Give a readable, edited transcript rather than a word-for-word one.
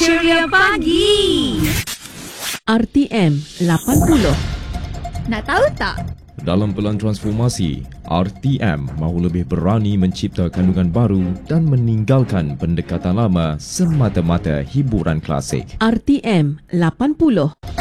Ceria Pagi. RTM 80. Nak tahu tak? Dalam pelan transformasi, RTM mahu lebih berani mencipta kandungan baru dan meninggalkan pendekatan lama semata-mata hiburan klasik. RTM 80.